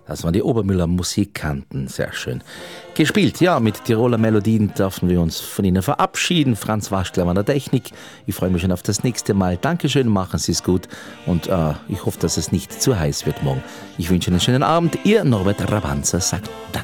Das waren die Obermüller Musikanten, sehr schön. Gespielt, ja, mit Tiroler Melodien dürfen wir uns von Ihnen verabschieden. Franz Waschler an der Technik. Ich freue mich schon auf das nächste Mal. Dankeschön, machen Sie es gut und ich hoffe, dass es nicht zu heiß wird morgen. Ich wünsche Ihnen einen schönen Abend. Ihr Norbert Rabanzer sagt Danke.